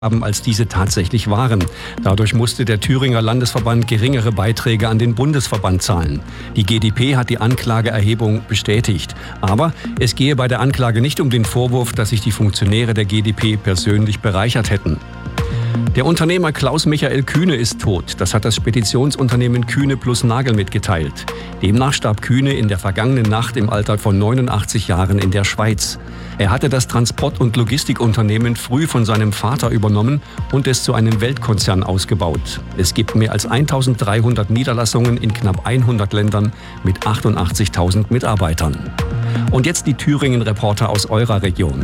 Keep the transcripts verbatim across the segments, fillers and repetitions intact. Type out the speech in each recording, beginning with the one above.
haben, als diese tatsächlich waren. Dadurch musste der Thüringer Landesverband geringere Beiträge an den Bundesverband zahlen. Die G D P hat die Anklageerhebung bestätigt. Aber es gehe bei der Anklage nicht um den Vorwurf, dass sich die Funktionäre der G D P persönlich bereichert hätten. Der Unternehmer Klaus-Michael Kühne ist tot. Das hat das Speditionsunternehmen Kühne plus Nagel mitgeteilt. Demnach starb Kühne in der vergangenen Nacht im Alter von neunundachtzig Jahren in der Schweiz. Er hatte das Transport- und Logistikunternehmen früh von seinem Vater übernommen und es zu einem Weltkonzern ausgebaut. Es gibt mehr als eintausenddreihundert Niederlassungen in knapp hundert Ländern mit achtundachtzigtausend Mitarbeitern. Und jetzt die Thüringen-Reporter aus eurer Region.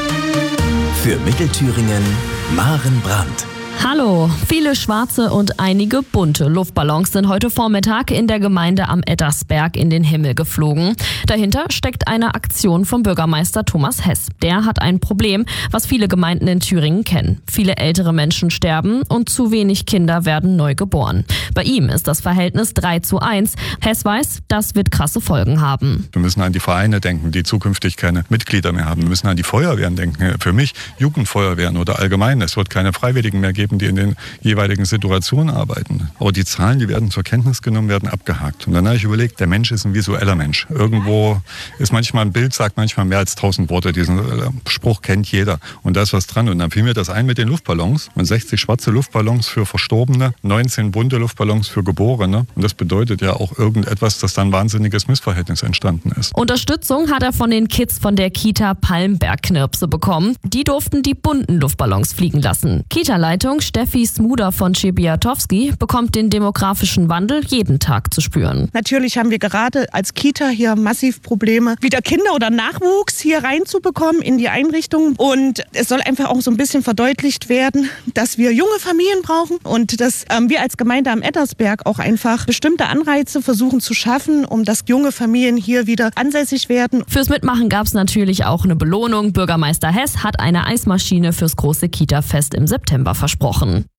Für Mittelthüringen Maren Brandt. Hallo, viele schwarze und einige bunte Luftballons sind heute Vormittag in der Gemeinde am Ettersberg in den Himmel geflogen. Dahinter steckt eine Aktion vom Bürgermeister Thomas Hess. Der hat ein Problem, was viele Gemeinden in Thüringen kennen. Viele ältere Menschen sterben und zu wenig Kinder werden neu geboren. Bei ihm ist das Verhältnis drei zu eins. Hess weiß, das wird krasse Folgen haben. Wir müssen an die Vereine denken, die zukünftig keine Mitglieder mehr haben. Wir müssen an die Feuerwehren denken. Für mich Jugendfeuerwehren oder allgemein. Es wird keine Freiwilligen mehr geben, die in den jeweiligen Situationen arbeiten. Aber die Zahlen, die werden zur Kenntnis genommen, werden abgehakt. Und dann habe ich überlegt, der Mensch ist ein visueller Mensch. Irgendwo ist manchmal ein Bild, sagt manchmal mehr als tausend Worte. Diesen Spruch kennt jeder. Und da ist was dran. Und dann fiel mir das ein mit den Luftballons. Und sechzig schwarze Luftballons für Verstorbene, neunzehn bunte Luftballons für Geborene. Und das bedeutet ja auch irgendetwas, dass dann ein wahnsinniges Missverhältnis entstanden ist. Unterstützung hat er von den Kids von der Kita Palmberg-Knirpse bekommen. Die durften die bunten Luftballons fliegen lassen. Kita-Leitung Steffi Smuder von Szebiatowski bekommt den demografischen Wandel jeden Tag zu spüren. Natürlich haben wir gerade als Kita hier massiv Probleme, wieder Kinder oder Nachwuchs hier reinzubekommen in die Einrichtung. Und es soll einfach auch so ein bisschen verdeutlicht werden, dass wir junge Familien brauchen und dass ähm, wir als Gemeinde am Ettersberg auch einfach bestimmte Anreize versuchen zu schaffen, um dass junge Familien hier wieder ansässig werden. Fürs Mitmachen gab es natürlich auch eine Belohnung. Bürgermeister Hess hat eine Eismaschine fürs große Kita-Fest im September versprochen.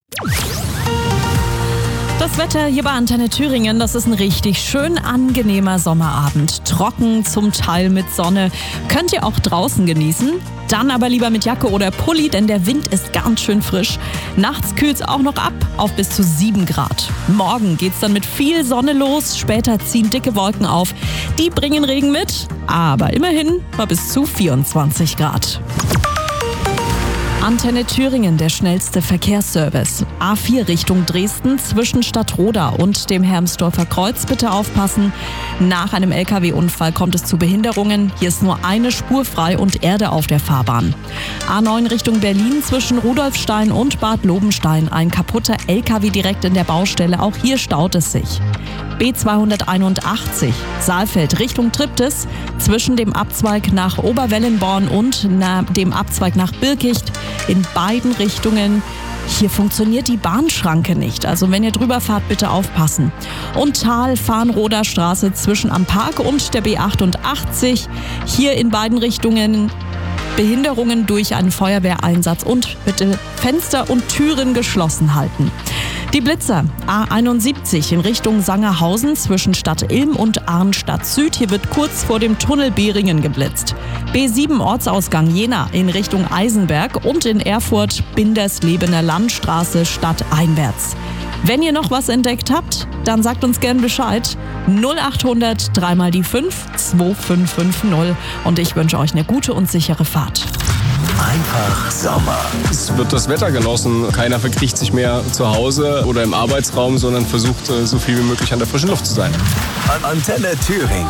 Das Wetter hier bei Antenne Thüringen, das ist ein richtig schön angenehmer Sommerabend. Trocken, zum Teil mit Sonne. Könnt ihr auch draußen genießen. Dann aber lieber mit Jacke oder Pulli, denn der Wind ist ganz schön frisch. Nachts kühlt es auch noch ab auf bis zu sieben Grad. Morgen geht's dann mit viel Sonne los. Später ziehen dicke Wolken auf. Die bringen Regen mit, aber immerhin mal bis zu vierundzwanzig Grad. Antenne Thüringen, der schnellste Verkehrsservice. A vier Richtung Dresden zwischen Stadtroda und dem Hermsdorfer Kreuz. Bitte aufpassen. Nach einem L K W-Unfall kommt es zu Behinderungen. Hier ist nur eine Spur frei und Erde auf der Fahrbahn. A neun Richtung Berlin zwischen Rudolfstein und Bad Lobenstein. Ein kaputter L K W direkt in der Baustelle. Auch hier staut es sich. B zweihunderteinundachtzig Saalfeld Richtung Triptis zwischen dem Abzweig nach Oberwellenborn und dem Abzweig nach Birkicht in beiden Richtungen. Hier funktioniert die Bahnschranke nicht, also wenn ihr drüber fahrt, bitte aufpassen. Und Tal Farnroder Straße zwischen am Park und der B achtundachtzig. Hier in beiden Richtungen Behinderungen durch einen Feuerwehreinsatz und bitte Fenster und Türen geschlossen halten. Die Blitzer A einundsiebzig in Richtung Sangerhausen zwischen Stadt Ilm und Arnstadt Süd. Hier wird kurz vor dem Tunnel Beringen geblitzt. B sieben Ortsausgang Jena in Richtung Eisenberg und in Erfurt Binderslebener Landstraße stadteinwärts. Wenn ihr noch was entdeckt habt, dann sagt uns gern Bescheid. null achthundert drei mal die fünf zwei fünf fünf null und ich wünsche euch eine gute und sichere Fahrt. Einfach Sommer. Es wird das Wetter genossen. Keiner verkriecht sich mehr zu Hause oder im Arbeitsraum, sondern versucht, so viel wie möglich an der frischen Luft zu sein. Antenne Thüringen.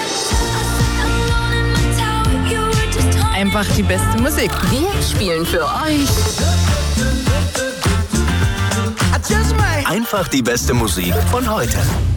Einfach die beste Musik. Wir spielen für euch. Einfach die beste Musik von heute.